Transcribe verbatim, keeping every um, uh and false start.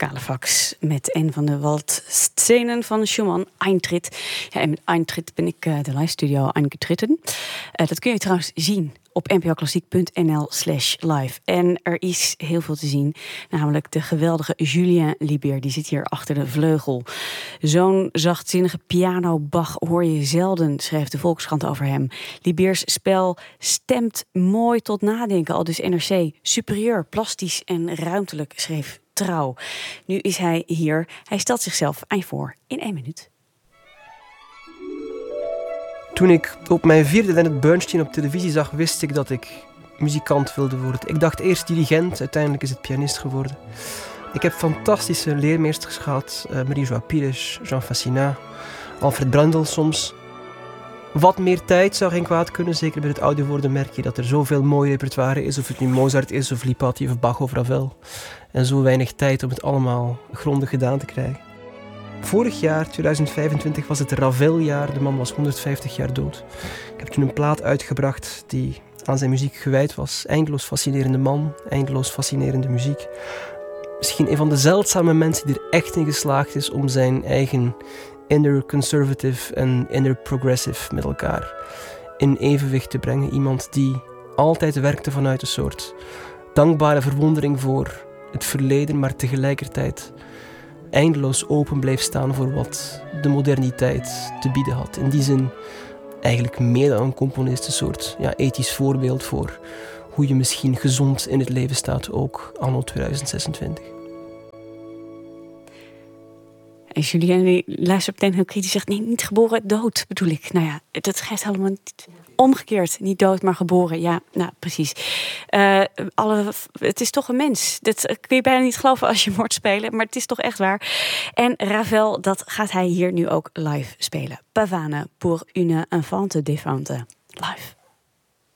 Kalefax met een van de waldscenen van Schumann, Eintritt. Ja, en met Eintritt ben ik uh, de live studio aangetreden. Uh, dat kun je trouwens zien op npoklassiek punt n l slash live. En er is heel veel te zien, namelijk de geweldige Julien Libier. Die zit hier achter de vleugel. Zo'n zachtzinnige piano-Bach hoor je zelden, schreef de Volkskrant over hem. Libiers spel stemt mooi tot nadenken, al dus N R C. Superieur, plastisch en ruimtelijk, schreef Trouw. Nu is hij hier. Hij stelt zichzelf aan je voor in één minuut. Toen ik op mijn vierde Leonard Bernstein op televisie zag, wist ik dat ik muzikant wilde worden. Ik dacht eerst dirigent, uiteindelijk is het pianist geworden. Ik heb fantastische leermeesters gehad. Uh, Marie-Joie Pires, Jean Fascinat, Alfred Brendel soms. Wat meer tijd zou geen kwaad kunnen. Zeker bij het ouder worden merk je dat er zoveel mooi repertoire is. Of het nu Mozart is, of Lipati, of Bach, of Ravel. En zo weinig tijd om het allemaal grondig gedaan te krijgen. Vorig jaar, tweeduizend vijfentwintig, was het Raveljaar. De man was honderdvijftig jaar dood. Ik heb toen een plaat uitgebracht die aan zijn muziek gewijd was. Eindeloos fascinerende man, eindeloos fascinerende muziek. Misschien een van de zeldzame mensen die er echt in geslaagd is om zijn eigen inner conservative en inner progressive met elkaar in evenwicht te brengen. Iemand die altijd werkte vanuit een soort dankbare verwondering voor het verleden, maar tegelijkertijd eindeloos open bleef staan voor wat de moderniteit te bieden had. In die zin eigenlijk meer dan een componist, een soort ja, ethisch voorbeeld voor hoe je misschien gezond in het leven staat, ook anno tweeduizend zesentwintig. En Julien die luistert meteen heel kritisch, zegt nee, niet geboren, dood bedoel ik. Nou ja, dat schrijft helemaal niet omgekeerd. Niet dood, maar geboren. Ja, nou precies. Uh, alle, het is toch een mens. Dat kun je bijna niet geloven als je hem hoort spelen, maar het is toch echt waar. En Ravel, dat gaat hij hier nu ook live spelen. Pavane pour une infante défunte. Live.